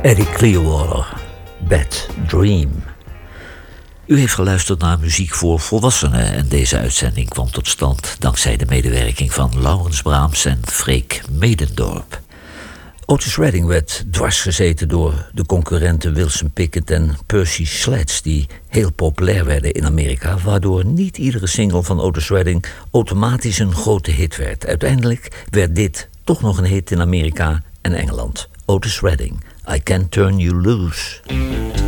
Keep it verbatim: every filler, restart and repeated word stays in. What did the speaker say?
Eddie Clearwater, Bad Dream. U heeft geluisterd naar muziek voor volwassenen en deze uitzending kwam tot stand dankzij de medewerking van Laurens Braams en Freek Medendorp. Otis Redding werd dwarsgezeten door de concurrenten Wilson Pickett en Percy Sledge, die heel populair werden in Amerika, waardoor niet iedere single van Otis Redding automatisch een grote hit werd. Uiteindelijk werd dit toch nog een hit in Amerika en Engeland. Otis Redding, I Can't Turn You Loose.